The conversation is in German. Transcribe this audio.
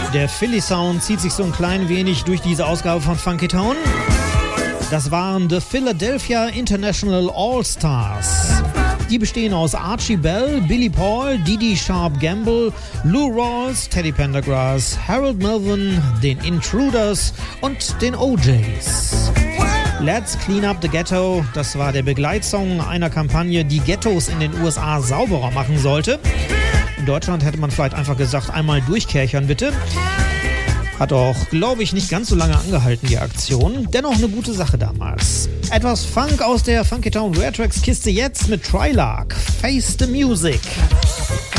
Der Philly Sound zieht sich so ein klein wenig durch diese Ausgabe von Funky Town. Das waren The Philadelphia International All-Stars. Die bestehen aus Archie Bell, Billy Paul, Didi Sharp Gamble, Lou Rawls, Teddy Pendergrass, Harold Melvin, den Intruders und den OJs. Let's Clean Up the Ghetto, das war der Begleitsong einer Kampagne, die Ghettos in den USA sauberer machen sollte. In Deutschland hätte man vielleicht einfach gesagt, einmal durchkerchern bitte. Hat auch, glaube ich, nicht ganz so lange angehalten, die Aktion. Dennoch eine gute Sache damals. Etwas Funk aus der Funky Town Rare Tracks Kiste jetzt mit Trilark. Face the Music.